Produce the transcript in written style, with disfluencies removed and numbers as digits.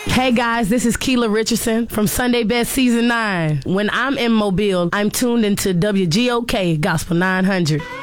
Hey guys, this is Keela Richardson from Sunday Best Season 9. When I'm in Mobile, I'm tuned into WGOK Gospel 900.